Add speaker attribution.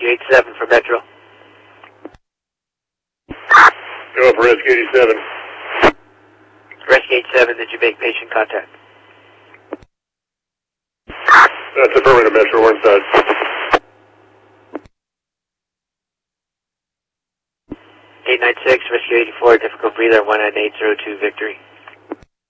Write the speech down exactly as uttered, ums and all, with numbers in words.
Speaker 1: Rescue eighty-seven for Metro.
Speaker 2: Go for Rescue eighty-seven.
Speaker 1: Rescue eighty-seven, did you make patient contact?
Speaker 2: That's affirmative, Metro, we're inside.
Speaker 1: eight nine six, Rescue eighty-four, difficult breather, one nine eight zero two, Victory.